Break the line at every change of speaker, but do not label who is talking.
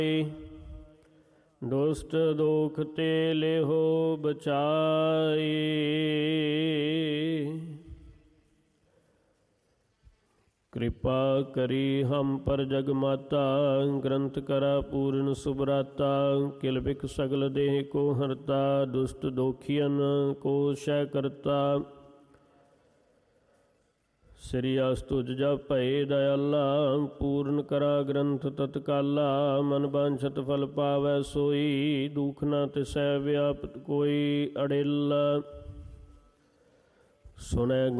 ਦੁਸ਼ਟ ਦੋਖ ਤੇ ਲਿਹੋ ਬਚਾਈ। ਕਿਰਪਾ ਕਰੀ ਹਮ ਪਰ ਜਗ ਮਾਤਾ, ਗ੍ਰੰਥ ਕਰਾ ਪੂਰਨ ਸੁਭਰਾਤਾ। ਕਿਲ ਬਿਕ ਸਗਲ ਦੇਹ ਕੋ ਹਰਤਾ, ਦੁਸ਼ਟ ਦੋਖੀਅਨ ਕੋ ਸ਼ੈ ਕਰਤਾ। ਸ੍ਰੀ ਅਸਤੁਜ ਜਪ ਭਏ ਦਇਆਲਾ, ਪੂਰਨ ਕਰਾ ਗ੍ਰੰਥ ਤਤਕਾਲਾ। ਮਨ ਬਾਂਛਤ ਫਲ ਪਾਵੈ ਸੋਈ, ਦੁਖ ਨਾ ਤਿਸੈ ਵਿਆਪਤ ਕੋਈ ਅੜੇਲਾ। ਸੁਣੈ